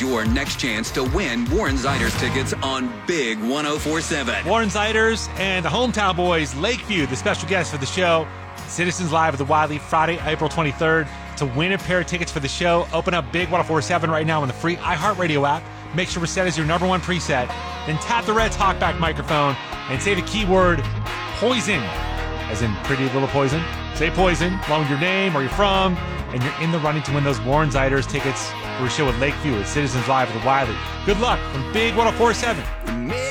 your next chance to win Warren Zeiders tickets on Big 104.7. Warren Zeiders and the Hometown Boys, Lakeview, the special guest for the show. Citizens Live at the Wiley, Friday, April 23rd. To win a pair of tickets for the show, open up Big 104.7 right now on the free iHeartRadio app. Make sure it's set as your number one preset. Then tap the red talkback microphone and say the keyword poison, as in pretty little poison. Say poison along with your name, where you're from, and you're in the running to win those Warren Zeiders tickets for a show at Lakeview at Citizens Live at the Wiley. Good luck from Big 104.7.